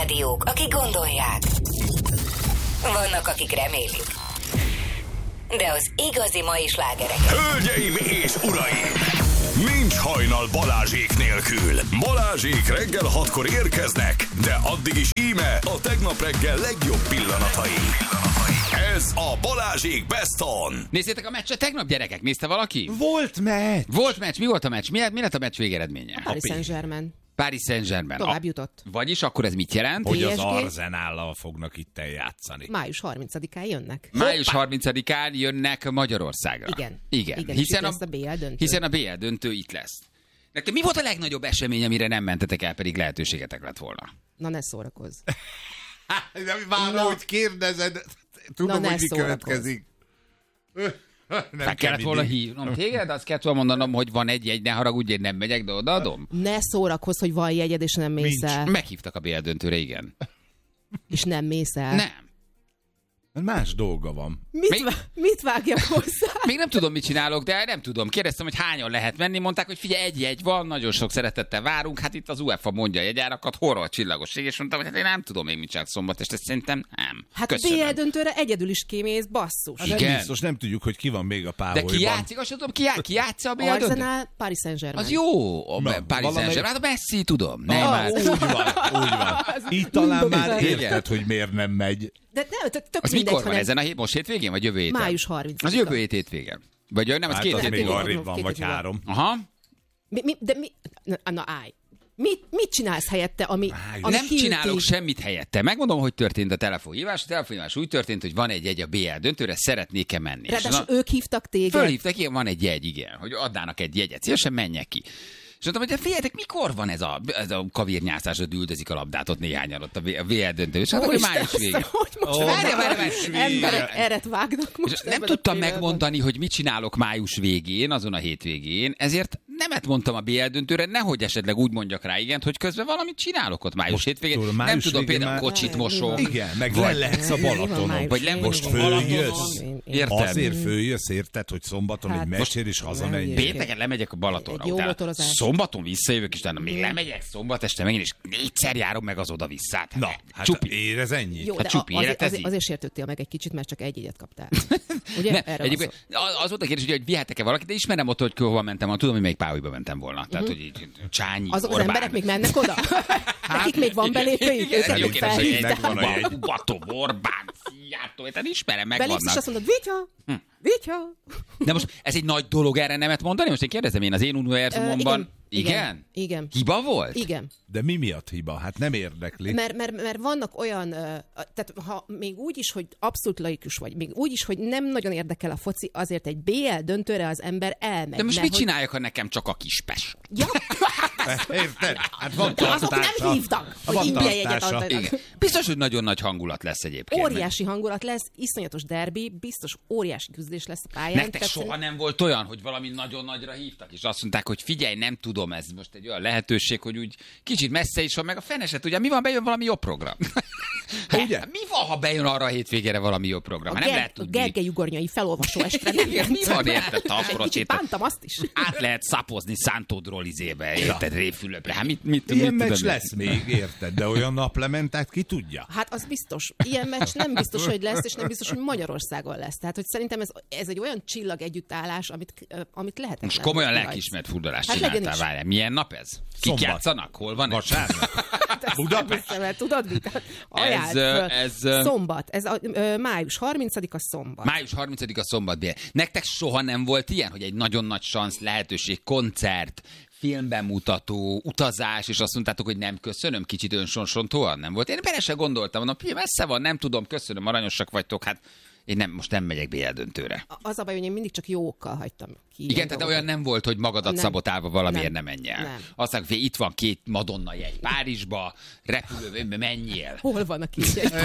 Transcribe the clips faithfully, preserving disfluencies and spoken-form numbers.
rádiók, akik gondolják. Vannak, akik remélik. De az igazi mai slágerek. Hölgyeim és uraim! Nincs hajnal Balázsék nélkül. Balázsék reggel hatkor érkeznek, de addig is íme a tegnap reggel legjobb pillanatai. Ez a Balázsék Best On. Nézzétek a meccset tegnap, gyerekek? Nézte valaki? Volt meccs! Volt meccs. Mi volt a meccs? Mi, mi lett a meccs végeredménye? Paris Saint-Germain. Paris Saint-Germain. Tovább jutott. Vagyis akkor ez mit jelent? Hogy té es az gé? Arzenállal fognak itt eljátszani. Május harmincadikán jönnek. Május harmincadikán jönnek Magyarországra. Igen. Igen. Igen, Hiszen, és itt lesz a bé el döntő. hiszen a bé el döntő itt lesz. Nekem mi volt a legnagyobb esemény, amire nem mentetek el, pedig lehetőségetek lett volna? Na ne szórakozz. Várom, Na. hogy kérdezed. Tudom, Na, hogy ne mi szórakozz. következik. Fel kellett volna hívnom téged, azt kellett volna mondanom, hogy van egy jegy, ne haragudj, én nem megyek, de odaadom. Ne szórakozz, hogy van jegyed, és nem mész Nincs. el. Meghívtak a bé el döntőre, igen. És nem mész el. Nem. Más dolga van. Mit, Még- vá- mit vágjak hozzá? Még nem tudom, mit csinálok, de nem tudom. Kérdeztem, hogy hányan lehet menni, mondták, hogy figyelj, egy jegy van, nagyon sok szeretettel várunk, hát itt az u ef á mondja a jegyárakat, horror csillagosség, és mondtam, hogy hát én nem tudom még mit csinálok szombat, és ezt szerintem nem. Hát a Köszönöm. bé el döntőre egyedül is kimész, basszus. Hát nem Igen. biztos, nem tudjuk, hogy ki van még a De páholyban. ki játszik, azt sem tudom, ki, já- ki játsza a bé el döntőt? Arsenal, Paris Saint-Germain. Az jó, a Na, Paris valamelyik- Saint-Germain, hát a Messi, tudom. Nem, Ah, hát. úgy van, úgy van. Itt talán már Igen. érted, hogy miért nem megy. De nem, tök, tök Az mindegy, mikor van hanem ezen a hét? Most hétvégén, vagy jövő héten? Május harmincadika. Az jövő hét hétvégén. Vagy nem, az Hát két az hét még múlva. arrébb van, Két vagy hét múlva. három. Aha. Mi, mi, de mi... Na, na állj. Mit, mit csinálsz helyette, ami, ami Nem kiüti? csinálok semmit helyette. Megmondom, hogy történt a telefonhívás. A telefonhívás úgy történt, hogy van egy jegy a bé el döntőre, szeretnék-e menni. És Ráadásul na- ők hívtak téged. Fölhívtak, igen, van egy jegy, igen, hogy adnának egy jegyet. Szívesen menjek ki. És mondtam, hogy figyeljetek, mikor van ez a, ez a kavírnyászás, hogy üldözik a labdát ott néhányan ott a bé el döntő. És hát, hogy Úristen, május vége. aztán, hogy most Ó, várja, várja, május várja. vége. emberek eret vágnak most. És nem ebben a tudtam pillanatban. megmondani, hogy mit csinálok május végén, azon a hétvégén, ezért nemet mondtam a bé el döntőre, nehogy esetleg úgy mondjak rá igent, hogy közben valamit csinálok ott május Most hétvégén. tudod, Nem május tudom, végén például már- kocsit Mi mosok. van? Igen, meg le lehetsz a Mi van Balatonon. május Vagy nem- végén? Most Mi van? följössz. Én- én- Érted? Azért följössz, érted, hogy szombaton Hát, egy meccsér és hazamenj. nem, Pénteken lemegyek a Balatonra, Egy jó utána motorozás. szombaton visszajövök, és utána még lemegyek szombat este megint, és négyszer járom meg az oda-vissza. Na, hát Csupi. érez ennyit. Jó, Hát de csupi, a- azért, életezi. azért, azért sértődtél meg egy kicsit, mert csak egy jegyet kaptál. Ugye? Ne, Erre van egyébként szó. az volt a kérdés, hogy vihetek-e valakit, de ismerem ott, hogy hova mentem volna. Tudom, hogy melyik páholyba mentem volna. Tehát, hogy így Csányi, Azok az Orbán. emberek még mennek oda? Nekik még van belépőjük? Igen, Őket jó még kérdés, hogy felhívták? megvan a jegy. Kubatov, Orbán, Szijjártó, tehát ismerem, Belépsz, és megvannak. azt mondod, Vitya, Vitya. De most ez egy nagy dolog erre nemet mondani? Most én kérdezem, én az én univerzumomban... Ö, Igen? igen, igen. Hiba volt? Igen. De mi miatt hiba? Hát nem érdekli. Mert, mert, mert vannak olyan, ö, tehát ha még úgy is, hogy abszolút laikus vagy, még úgy is, hogy nem nagyon érdekel a foci, azért egy bé el döntőre az ember elmegy. De most mert mit hogy- csináljak, ha nekem csak a Kispes? Ja, Érted? Hát van azok tartása. nem hívtak, hogy Van ingyen jegyet tartása. adtak. Igen. Biztos, hogy nagyon nagy hangulat lesz egyébként. Óriási hangulat lesz, iszonyatos derbi, biztos óriási küzdés lesz a pályán. Nektek tehát soha szerint- nem volt olyan, hogy valami nagyon nagyra hívtak, és azt mondták, hogy figyelj, nem tudom, ez most egy olyan lehetőség, hogy úgy kicsit messze is van, meg a feneset, ugye mi van, bejön valami jobb program. Ugye? Mi van, ha bejön arra a hétvégére valami jobb program? A, Hát nem Ger- lehet a tudni. Gergely ugornyai felolvasó estre nem Igen, mi van, érted? Egy Taprocséta. kicsit bántam azt is. Át lehet szapozni Szántódról izébe, érted? Révfülöpre. Hát mit, mit, Ilyen mit meccs tudom én? lesz még, érted? De olyan naplementát ki tudja? Hát az biztos. Ilyen meccs nem biztos, hogy lesz, és nem biztos, hogy Magyarországon lesz. Tehát, hogy szerintem ez, ez egy olyan csillag együttállás, amit, ö, amit lehetetlen. Most komolyan rajta. lelkiismert furdalást Hát legyen csináltál, is. várjál. Milyen nap ez? Kik Szombat. játszanak? Hol van ez? Vasárnap? Ezt Budapest? nem hiszem el, tudod mit? Ajánld Ez, ö, föl. ez, ö, Szombat. Ez a, ö, május harmincadika szombat. május harmincadika szombat bér. Nektek soha nem volt ilyen, hogy egy nagyon nagy szansz, lehetőség, koncert, filmbemutató, utazás, és azt mondtátok, hogy nem köszönöm, kicsit önsonsontóan nem volt. Én bele se gondoltam, mondom, messze van, nem tudom, köszönöm, aranyosak vagytok, hát én nem, most nem megyek bé el döntőre. Az a baj, hogy én mindig csak jó okkal hagytam ki. Igen, tehát olyan nem volt, hogy magadat Nem. szabotálva valamiért nem, Nem. menj el. Nem. Aztán, hogy itt van két Madonna jegy Párizsba, repülőben menjél. Hol van a kis jegy?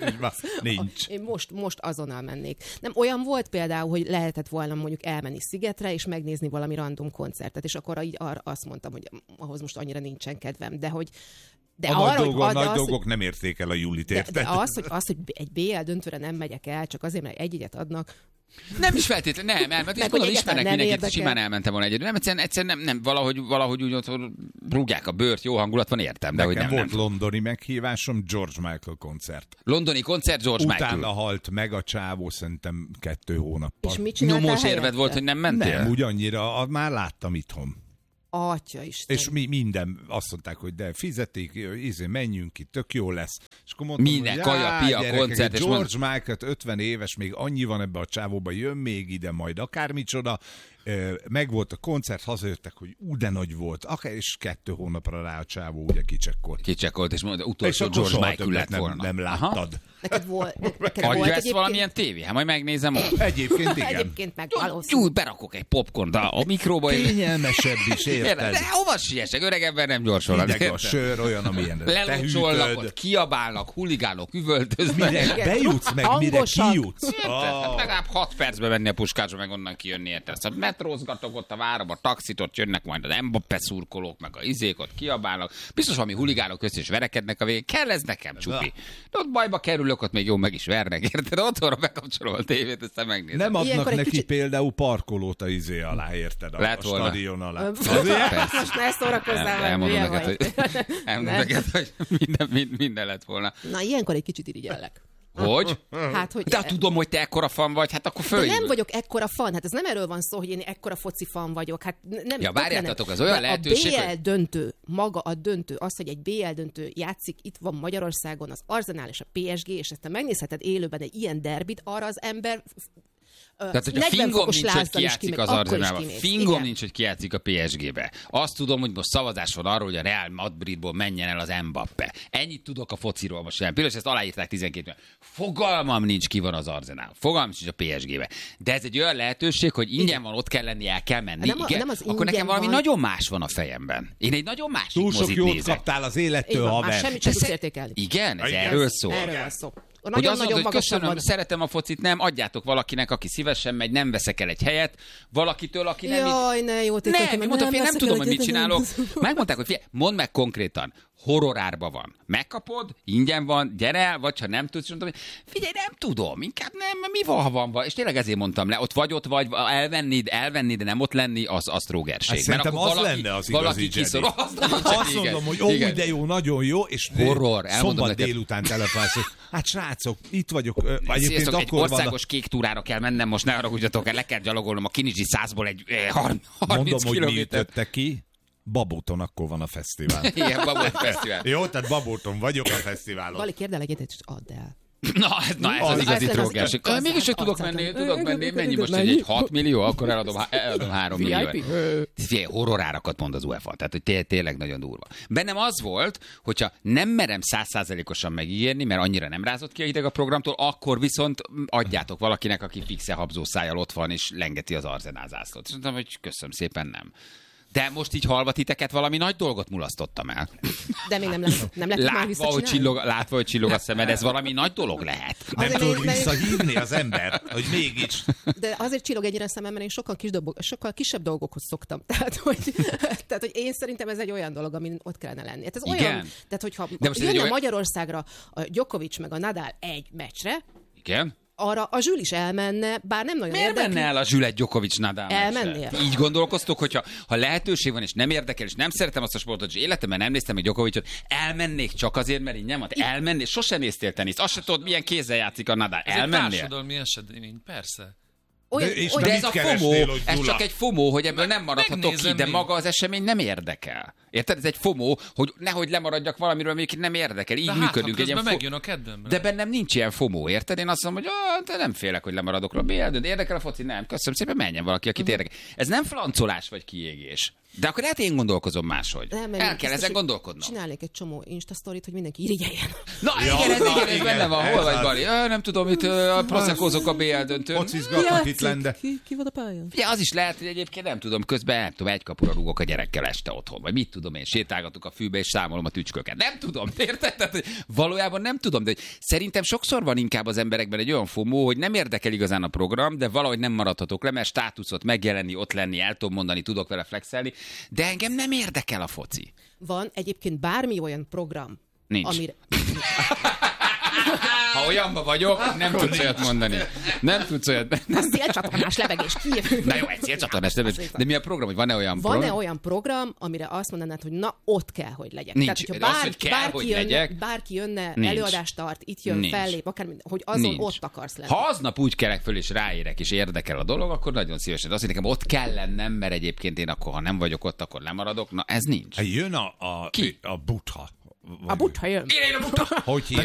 Nincs. Én most, most azonnal mennék. Nem, olyan volt például, hogy lehetett volna mondjuk elmenni Szigetre, és megnézni valami random koncertet, és akkor így arra azt mondtam, hogy ahhoz most annyira nincsen kedvem, de hogy De a arra, nagy, hogy, dolgok, de nagy az, dolgok nem érték el a Julit, de, érted? de az, hogy, az, hogy egy bé el döntőre nem megyek el, csak azért, mert egy jegyet adnak, Nem is feltétlenül, nem, elment. És Meg, gondolom, hogy ismernek egyáltalán nem mindenkit, érdekel. simán elmentem volna egyedül. Nem, egyszerűen, egyszerűen nem, nem, valahogy, valahogy úgy otthon rúgják a bőrt, jó hangulat van, értem, de hogy Nekem nem, volt nem. londoni meghívásom, George Michael koncert. Londoni koncert, George Utána Michael. halt meg a csávó szerintem kettő hónappal. és mit csináltál Nyomós helyette? érved volt, hogy nem mentél? Nem, ugyannyira, a- már láttam itthon. Atya Isten. És mi minden, azt mondták, hogy de fizeték, izé, menjünk ki, tök jó lesz. És akkor mondtam, Minden, hogy kaja, "Á, pia, gyerekek, koncert", és George mond- Michael, ötven éves, még annyi van ebbe a csávóba, jön még ide majd akármicsoda. Ö, Meg volt a koncert, hazajöttek, hogy ú, de nagy volt. Akár, és kettő hónapra rá a csávó ugye kicsekkolt. Kicsekolt, és mondta, És utolsó akkor George soha Michael többet lett nem, volna. nem Aha. láttad. Neked volt, neked volt Adja ezt egyébként, valamilyen tévé? Hát majd megnézem ott. Egyébként igen. egyébként meg valószínű. Gyújt, berakok egy popcornt a, a mikróba. és- Kényelmesebb is, érted? De hova siessek? Öreg ember nem gyorsul. Hideg a sör, olyan, amilyen te Lelocsolnak, hűtöd. ott kiabálnak, huligánok, üvöltöznek. Mire Igen. bejutsz meg, mire Hangosak. kijutsz. Érted? Hát legalább hat percbe menni a puskásba, meg onnan kijönni, érted? Szóval metrózgatok ott a várom, a taxit, ott jönnek majd az Mbappé szurkolók, meg a izék, ott kiabálnak. Biztos valami huligánok össze is verekednek a végén. Kell ez nekem, csupi. De ott bajba kerülök, ott még jó meg is vernek, érted? Otthonra bekapcsolom a tévét, aztán megnézem. Nem adnak Ilyenkor egy neki kicsit- például parkolót a izé alá, érted? A, Lett a volna. stadion alá. Persze. Most ne szórakozzál, Nem, mert elmondom hülye neked, vagy. hogy, elmondom Nem. neked, hogy minden, minden, minden lett volna. Na, ilyenkor egy kicsit irigyellek. Hogy? Hát, hogy... De ha tudom, hogy te ekkora fan vagy, hát akkor De följön. nem vagyok ekkora fan, hát ez nem erről van szó, hogy én ekkora foci fan vagyok. Hát n- nem, Ja, tökre várjátok, nem. az olyan De lehetőség, a bé el hogy- döntő, maga a döntő, az, hogy egy bé el döntő játszik, itt van Magyarországon az Arsenal és a pé es gé, és ezt te megnézheted élőben egy ilyen derbit, arra az ember Tehát, hogy a negyven fingom fokos nincs, hogy lázzal is kijátszik kimegy, az akkor is Arzenálba. kimész. Fingom Igen. nincs, hogy kijátszik a pé es gébe. Azt tudom, hogy most szavazás van arról, hogy a Real Madridból menjen el az Mbappé. Ennyit tudok a fociról most jelen. Például, ezt aláírták tizenkét millió. Fogalmam nincs, ki van az Arzenál. Fogalmam nincs a pé es gébe. De ez egy olyan lehetőség, hogy ingyen van, ott kell lenni, el kell menni. Nem a- Igen? nem az Akkor ingyen nekem valami van. nagyon más van a fejemben. Én egy nagyon másik Túl sok mozit jót nézek. kaptál az Így élettől, van, már haver. semmit sem De tudsz sze- értékelni. Igen, ez Igen. erről szól. Erről van szó. Hogy azt mondod, Nagyon-nagyon hogy magasan köszönöm, van. szeretem a focit, nem, adjátok valakinek, aki szívesen megy, nem veszek el egy helyet, valakitől, aki nem... Jaj, ne, jó, nem, tényleg, nem, mondtam, nem én nem veszek tudom, el hogy mit egyet, csinálok. nem. Megmondták, hogy figyelj, mondd meg konkrétan, horrorárba van. Megkapod, ingyen van, gyere el, vagy ha nem tudsz, mondtam, hogy figyelj, nem tudom, inkább nem, mi van, ha van, van. És tényleg ezért mondtam le, ott vagy, ott vagy, elvenni, elvenni, de nem ott lenni, az, az trógerség. Hát szerintem az lenne az valaki igazi kiszor, Jedi. az nem Azt Jedi, mondom, hogy igen, ó, igen. de jó, nagyon jó, és Horror, elmondom szombat neked. délután telefonálsz, hogy hát srácok, itt vagyok, ö, egyébként Sziasztok, egy akkor van a... országos kék túrára kell mennem, most ne haragudjatok el, le kell gyalogolnom a Kinizsi százból egy eh, harminc Mondom, hogy mi kilométer. ütötte ki, Babóton akkor van a fesztivál. Igen, Babot Fesztivál. Jó, tehát Babóton vagyok a fesztiválon. Vali, kérdel egyet, és add el. Na, ez, na, ez az Az- igazi ez- ez- trógerség. ez- Mégis, hogy ez- tudok ez- menni, ez- tudok ez- menni, ez- mennyi ez- most, ez- hogy ez- egy hat millió, akkor eladom, eladom három vé i millió. pé? Figyelj, horrorárakat mond az u e f á, tehát hogy té- tényleg nagyon durva. Bennem az volt, hogyha nem merem százszázalékosan megígérni, mert annyira nem rázott ki a hideg a programtól, akkor viszont adjátok valakinek, aki fixe habzó szájjal ott van, és lengeti az Arzenál zászlót. És mondtam, hogy köszönöm szépen, nem. De most így halva titeket valami nagy dolgot mulasztottam el. De még nem lehet, nem lehet már Látva, hogy visszacsinálni? csillog, látva, hogy csillog a szemed, ez valami nagy dolog lehet. Nem Azért tudod még- még- visszahívni az ember, hogy mégis. De azért csillog ennyire a szemem, mert én sokkal, kis dolgok, sokkal kisebb dolgokhoz szoktam. Tehát hogy, tehát, hogy én szerintem ez egy olyan dolog, amin ott kellene lenni. Hát ez Igen. olyan, tehát hogyha De most ez egy jönne olyan- Magyarországra a Djokovic meg a Nadal egy meccsre, Igen? arra a Zsül is elmenne, bár nem nagyon Miért érdekli. menne el a Zsület Djokovic Nadal Elmennél? meccse? Így gondolkoztok, hogyha ha lehetőség van, és nem érdekel, és nem szeretem azt a sportot, és életemben nem néztem egy Djokovicot, elmennék csak azért, mert így nem ad. Elmennél, sosem néztél teniszt, azt se tudod, milyen kézzel játszik a Nadal. Ez egy Elmennél? társadalmi esemény, persze. Olyan, De és olyan, De mit ez a keresnél, FOMO, hogy ez Gyula? csak egy FOMO, hogy ebből nem maradhatok ki, megnézem de még. maga az esemény nem érdekel. Érted? Ez egy FOMO, hogy nehogy lemaradjak valamiről, ami nem érdekel. Így De hát, működünk. ha Egy ilyen közben fo- megjön a kedvemre. De bennem nincs ilyen FOMO, érted? Én azt mondom, hogy ah, de nem félek, hogy lemaradok róla. bé el dönt, érdekel a foci? Nem. Köszönöm szépen, menjen valaki, akit érdekel. Ez nem flancolás vagy kiégés. De akkor lehet én gondolkozom máshogy. nem, mert El biztos, kell ezen hogy gondolkodnom. Csinálnék egy csomó Insta sztorit, hogy mindenki irigyeljen. Na Ja, igen, ez, na, igen, ez igen, benne van. ez Hol vagy, az. Bali? Ö, nem tudom, itt ö, proszekkózok a bé el döntőn. Focizgatnak itt lenne. Ki, ki volt a pályán? Ja, az is lehet, hogy egyébként nem tudom, közben nem tudom, egy kapura rúgok a gyerekkel este otthon, vagy mit tudom. tudom én, sétálgatunk a fűbe, és számolom a tücsköket. Nem tudom, érted? Tehát, hogy valójában nem tudom, de hogy szerintem sokszor van inkább az emberekben egy olyan FOMO, hogy nem érdekel igazán a program, de valahogy nem maradhatok le, mert státuszot megjelenni, ott lenni, el tudom mondani, tudok vele flexelni, de engem nem érdekel a foci. Van egyébként bármi olyan program, Nincs. amire... Ha olyanban vagyok, nem tudsz olyat mondani. Nem tudsz olyat. A szélcsatornás lebegés kijövő. Na jó, egy szélcsatornás lebegés. De mi a program, hogy van-e olyan Van-e program? olyan program, amire azt mondanád, hogy na, ott kell, hogy legyek? Nincs. Tehát, hogyha Az, bár, hogy kell, bárki, hogy jönne, legyek. bárki jönne, Nincs. előadást tart, itt jön, Nincs. fellép, akár, hogy azon Nincs. ott akarsz lenni. Ha aznap úgy kelek föl, és ráérek, és érdekel a dolog, akkor nagyon szívesen. De azt, hogy nekem ott kell lennem, mert egyébként én akkor, ha nem vagyok ott, akkor lemaradok. Na, ez nincs. Hát jön a, a, Ki? a Buddha. A Buddha jön. Én a buta. Hogy hívják?